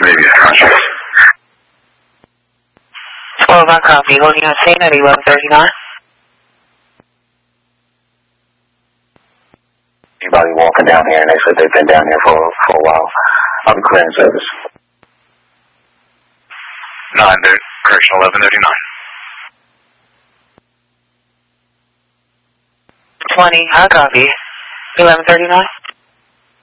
maybe a contract. 12 on copy, holding on scene at 1139. Anybody walking down here, and they said they've been down here for a while. I'm clearing service. 9, there, correction 1139. 20, high copy, 1139.